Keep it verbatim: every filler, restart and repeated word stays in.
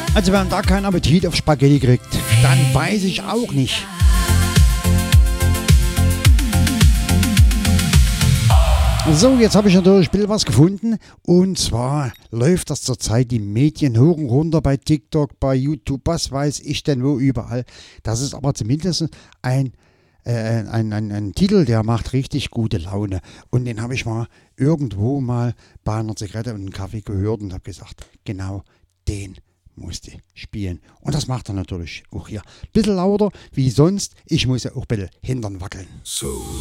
Also wenn man da keinen Appetit auf Spaghetti kriegt, dann weiß ich auch nicht. So, jetzt habe ich natürlich ein bisschen was gefunden. Und zwar läuft das zurzeit die Medien hoch und runter bei TikTok, bei YouTube, was weiß ich denn wo, überall. Das ist aber zumindest ein, äh, ein, ein, ein Titel, der macht richtig gute Laune. Und den habe ich mal irgendwo mal bei einer Zigarette und einem Kaffee gehört und habe gesagt, genau den musste spielen. Und das macht er natürlich auch hier. Ein bisschen lauter wie sonst. Ich muss ja auch ein bisschen Hintern wackeln. So.